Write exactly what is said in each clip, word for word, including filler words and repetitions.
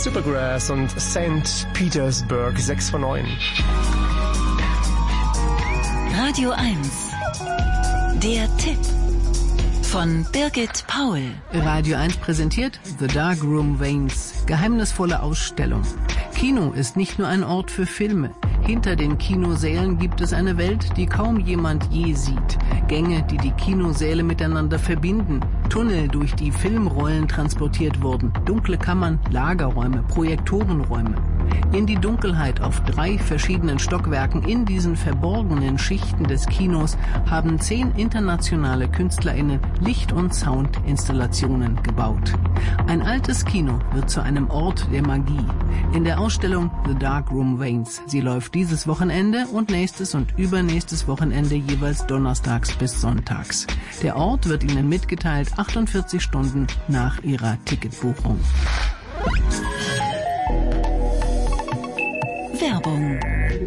Supergrass und Sankt Petersburg, sechs von neun. Radio eins. Der Tipp von Birgit Paul. Radio eins präsentiert The Dark Room Veins. Geheimnisvolle Ausstellung. Kino ist nicht nur ein Ort für Filme. Hinter den Kinosälen gibt es eine Welt, die kaum jemand je sieht. Gänge, die die Kinosäle miteinander verbinden. Tunnel, durch die Filmrollen transportiert wurden. Dunkle Kammern, Lagerräume, Projektorenräume. In die Dunkelheit auf drei verschiedenen Stockwerken in diesen verborgenen Schichten des Kinos haben zehn internationale KünstlerInnen Licht- und Soundinstallationen gebaut. Ein altes Kino wird zu einem Ort der Magie. In der Ausstellung The Dark Room Veins. Sie läuft dieses Wochenende und nächstes und übernächstes Wochenende jeweils donnerstags bis sonntags. Der Ort wird Ihnen mitgeteilt achtundvierzig Stunden nach Ihrer Ticketbuchung. Werbung.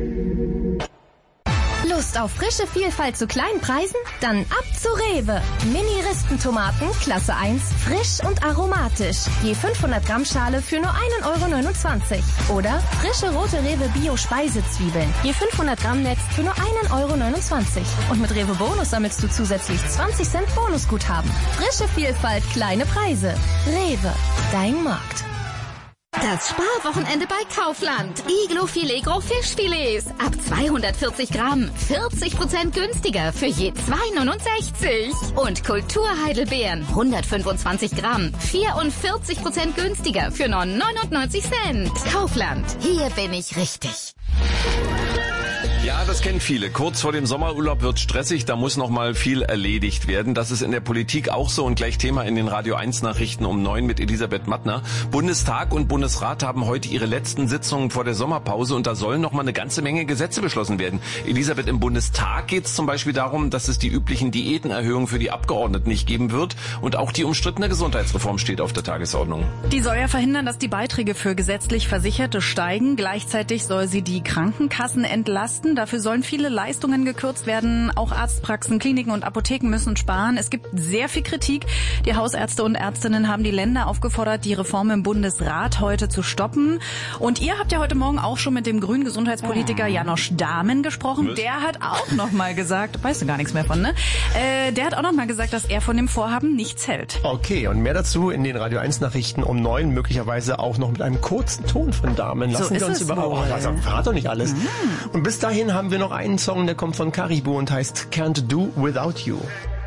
Lust auf frische Vielfalt zu kleinen Preisen? Dann ab zu Rewe. Mini-Ristentomaten, Klasse eins, frisch und aromatisch. Je fünfhundert Gramm Schale für nur ein Euro neunundzwanzig. Oder frische rote Rewe Bio-Speisezwiebeln. Je fünfhundert Gramm Netz für nur ein Euro neunundzwanzig. Und mit Rewe Bonus sammelst du zusätzlich zwanzig Cent Bonusguthaben. Frische Vielfalt, kleine Preise. Rewe, dein Markt. Das Sparwochenende bei Kaufland. Iglo Filet Gros Fischfilets. Ab zweihundertvierzig Gramm. vierzig Prozent günstiger für je zwei neunundsechzig. Und Kulturheidelbeeren. hundertfünfundzwanzig Gramm. vierundvierzig Prozent günstiger für nur neunundneunzig Cent. Kaufland. Hier bin ich richtig. Ja, das kennen viele. Kurz vor dem Sommerurlaub wird stressig, da muss noch mal viel erledigt werden. Das ist in der Politik auch so und gleich Thema in den Radio eins Nachrichten um neun mit Elisabeth Mattner. Bundestag und Bundesrat haben heute ihre letzten Sitzungen vor der Sommerpause und da sollen noch mal eine ganze Menge Gesetze beschlossen werden. Elisabeth, im Bundestag geht es zum Beispiel darum, dass es die üblichen Diätenerhöhungen für die Abgeordneten nicht geben wird und auch die umstrittene Gesundheitsreform steht auf der Tagesordnung. Die soll ja verhindern, dass die Beiträge für gesetzlich Versicherte steigen. Gleichzeitig soll sie die Krankenkassen entlasten. Dafür sollen viele Leistungen gekürzt werden. Auch Arztpraxen, Kliniken und Apotheken müssen sparen. Es gibt sehr viel Kritik. Die Hausärzte und Ärztinnen haben die Länder aufgefordert, die Reform im Bundesrat heute zu stoppen. Und ihr habt ja heute Morgen auch schon mit dem grünen Gesundheitspolitiker Janosch Dahmen gesprochen. Der hat auch noch mal gesagt, weißt du gar nichts mehr von, ne? Äh, der hat auch noch mal gesagt, dass er von dem Vorhaben nichts hält. Okay, und mehr dazu in den Radio eins Nachrichten um neun, möglicherweise auch noch mit einem kurzen Ton von Damen. Lassen So wir uns ist es überhaupt. wohl. Also, verrat doch nicht alles. Mhm. Und bis dahin haben wir noch einen Song, der kommt von Caribou und heißt Can't Do Without You.